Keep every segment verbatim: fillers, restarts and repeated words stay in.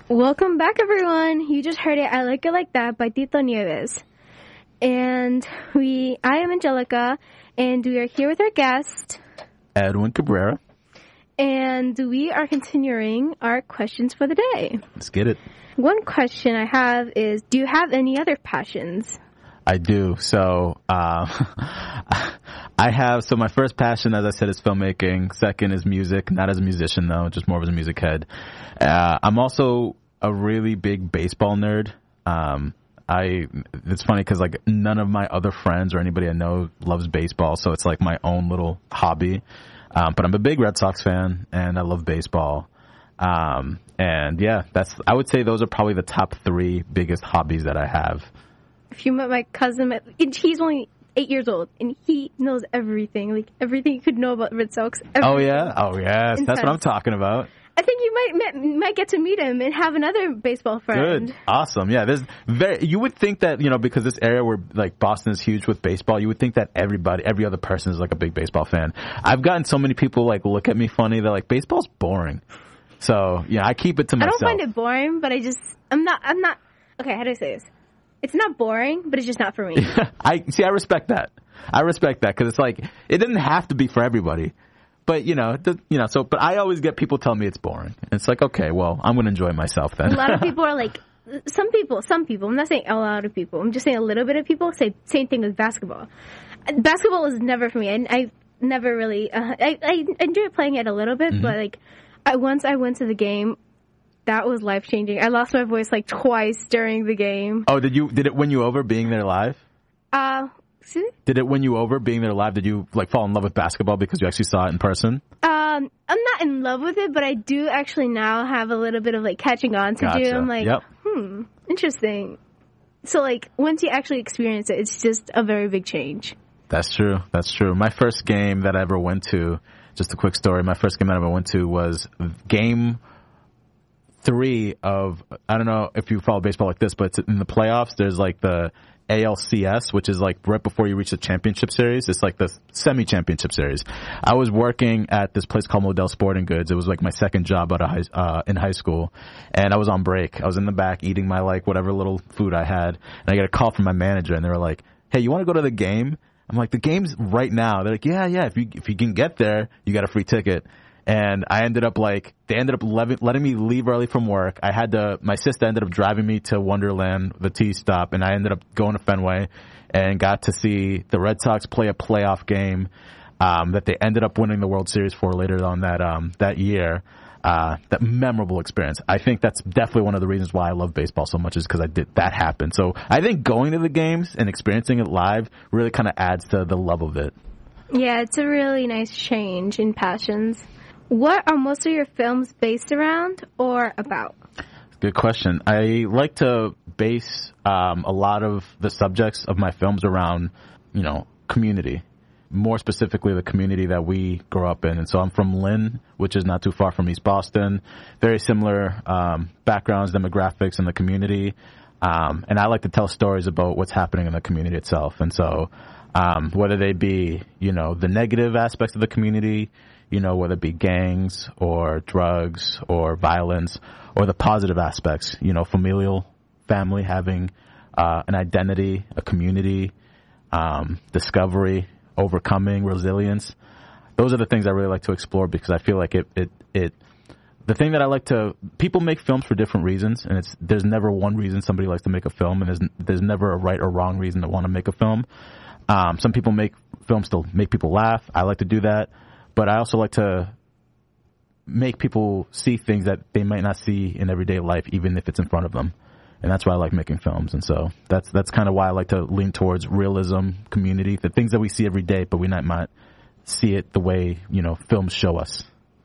Welcome back, everyone. You just heard it, I Like It Like That by Tito Nieves. And we, I am Angelica, and we are here with our guest, Edwin Cabrera. And we are continuing our questions for the day. Let's get it. One question I have is, do you have any other passions? I do. So, uh, I have, so my first passion, as I said, is filmmaking. Second is music, not as a musician though, just more as a music head. Uh, I'm also a really big baseball nerd. Um, I, it's funny because like none of my other friends or anybody I know loves baseball. So it's like my own little hobby. Um, but I'm a big Red Sox fan and I love baseball. Um, and yeah, that's, I would say those are probably the top three biggest hobbies that I have. If you met my cousin, he's only eight years old, and he knows everything, like everything you could know about Red Sox. Everything. Oh yeah, oh yes, Intense. That's what I'm talking about. I think you might might get to meet him and have another baseball friend. Good, awesome, yeah. There's very. You would think that you know because this area where like Boston is huge with baseball, you would think that everybody, every other person is like a big baseball fan. I've gotten so many people like look at me funny. They're like, baseball's boring. So yeah, I keep it to myself. I don't find it boring, but I just I'm not I'm not okay. How do I say this? It's not boring, but it's just not for me. I see. I respect that. I respect that because it's like it didn't have to be for everybody, but you know, the, you know. So, but I always get people tell me it's boring. And it's like, okay, well, I'm going to enjoy myself then. A lot of people are like, some people, some people. I'm not saying a lot of people. I'm just saying a little bit of people say same thing with basketball. Basketball was never for me. I, I never really. Uh, I I enjoyed playing it a little bit, mm-hmm. but like, I once I went to the game. That was life changing. I lost my voice like twice during the game. Oh, did you? Did it win you over being there live? Uh, excuse me? Did it win you over being there live? Did you like fall in love with basketball because you actually saw it in person? Um, I'm not in love with it, but I do actually now have a little bit of like catching on to gotcha. do. I'm like, yep. hmm, interesting. So like once you actually experience it, it's just a very big change. That's true. That's true. My first game that I ever went to, just a quick story. My first game that I ever went to was game. Three of, I don't know if you follow baseball like this, but in the playoffs, there's like the A L C S, which is like right before you reach the championship series. It's like the semi-championship series. I was working at this place called Modell Sporting Goods. It was like my second job out of high, uh, in high school. And I was on break. I was in the back eating my like whatever little food I had. And I got a call from my manager and they were like, hey, you want to go to the game? I'm like, the game's right now. They're like, yeah, yeah. If you, if you can get there, you got a free ticket. And I ended up like, they ended up letting, letting me leave early from work. I had to, my sister ended up driving me to Wonderland, the T stop, and I ended up going to Fenway and got to see the Red Sox play a playoff game, um, that they ended up winning the World Series for later on that, um, that year. Uh, that memorable experience. I think that's definitely one of the reasons why I love baseball so much is because I did that happen. So I think going to the games and experiencing it live really kind of adds to the love of it. Yeah, it's a really nice change in passions. What are most of your films based around or about? Good question. I like to base um, a lot of the subjects of my films around, you know, community. More specifically, the community that we grow up in. And so I'm from Lynn, which is not too far from East Boston. Very similar um, backgrounds, demographics in the community. Um, and I like to tell stories about what's happening in the community itself. And so um, whether they be, you know, the negative aspects of the community, you know, whether it be gangs or drugs or violence, or the positive aspects, you know, familial, family, having uh, an identity, a community, um, discovery, overcoming, resilience. Those are the things I really like to explore because I feel like it, it, it, the thing that I like to, people make films for different reasons, and it's, there's never one reason somebody likes to make a film, and there's, there's never a right or wrong reason to want to make a film. Um, some people make films to make people laugh. I like to do that. But I also like to make people see things that they might not see in everyday life, even if it's in front of them. And that's why I like making films. And so that's that's kind of why I like to lean towards realism, community, the things that we see every day, but we might not see it the way, you know, films show us.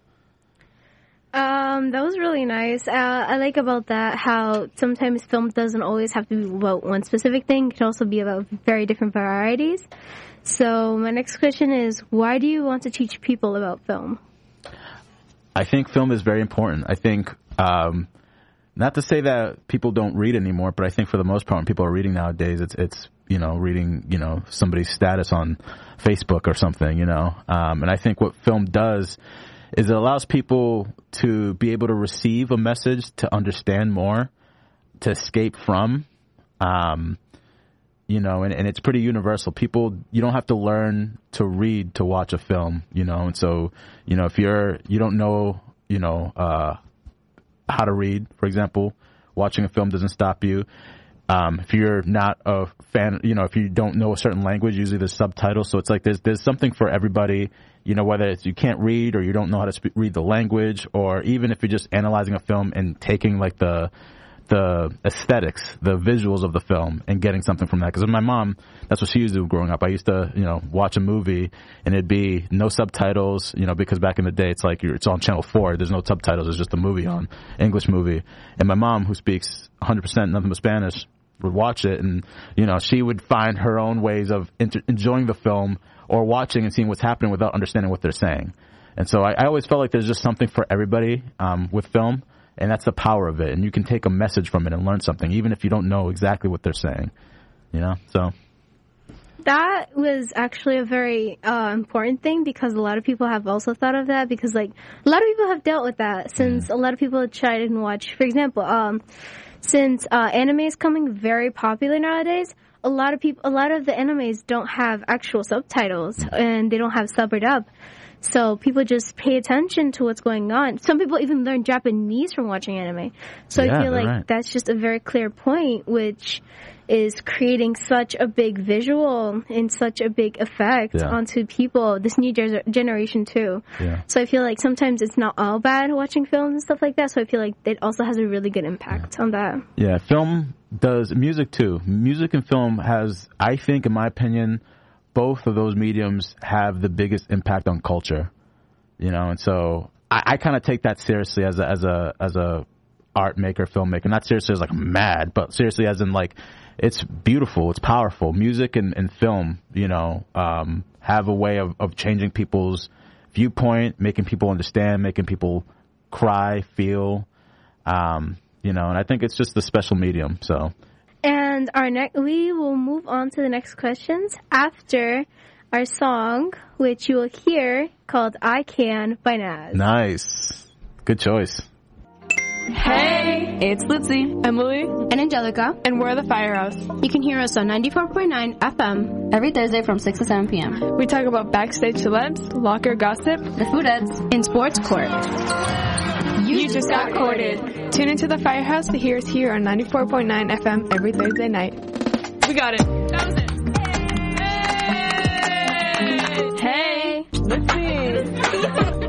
Um, that was really nice. Uh, I like about that how sometimes film doesn't always have to be about one specific thing. It can also be about very different varieties. So my next question is, why do you want to teach people about film? I think film is very important. I think, um, not to say that people don't read anymore, but I think for the most part, when people are reading nowadays, it's, it's, you know, reading, you know, somebody's status on Facebook or something, you know. Um, and I think what film does is it allows people to be able to receive a message, to understand more, to escape from, um, you know, and, and it's pretty universal. People, you don't have to learn to read to watch a film, you know, and so, you know, if you're, you don't know, you know, uh, how to read, for example, watching a film doesn't stop you. Um, if you're not a fan, you know, if you don't know a certain language, usually there's subtitles. So it's like there's there's something for everybody, you know, whether it's you can't read or you don't know how to sp- read the language, or even if you're just analyzing a film and taking like the the aesthetics, the visuals of the film and getting something from that. Because my mom, that's what she used to do growing up. I used to, you know, watch a movie and it'd be no subtitles, you know, because back in the day, it's like you're, it's on channel four. There's no subtitles. It's just a movie on, English movie. And my mom, who speaks one hundred percent nothing but Spanish, would watch it, and, you know, she would find her own ways of inter- enjoying the film or watching and seeing what's happening without understanding what they're saying. And so I, I always felt like there's just something for everybody um, with film. And that's the power of it. And you can take a message from it and learn something, even if you don't know exactly what they're saying. You know, so. That was actually a very uh, important thing, because a lot of people have also thought of that, because, like, a lot of people have dealt with that since mm. a lot of people try and watch, for example, um, since uh, anime is coming very popular nowadays, a lot of people, a lot of the animes don't have actual subtitles and they don't have sub or dub. So people just pay attention to what's going on. Some people even learn Japanese from watching anime. So yeah, I feel like right. that's just a very clear point, which is creating such a big visual and such a big effect yeah. onto people, this new ge- generation too. Yeah. So I feel like sometimes it's not all bad watching films and stuff like that. So I feel like it also has a really good impact yeah. on that. Yeah, film does, music too. Music and film has, I think, in my opinion, both of those mediums have the biggest impact on culture, you know, and so I, I kind of take that seriously as a, as a, as a art maker, filmmaker, not seriously as like mad, but seriously as in like, it's beautiful, it's powerful. Music and, and film, you know, um, have a way of, of changing people's viewpoint, making people understand, making people cry, feel, um, you know, and I think it's just a special medium, so. And our next, we will move on to the next questions after our song, which you will hear, called I Can by Naz. Nice. Good choice. Hey, it's Litzy, Emily, and Angelica, and we're the Firehouse. You can hear us on ninety-four point nine F M every Thursday from six to seven p.m. We talk about backstage celebs, locker gossip, the food and sports court. You, you just got courted. Tune into the Firehouse to hear us here on ninety-four point nine F M every Thursday night. We got it. That was it. Hey! Hey! Let's see.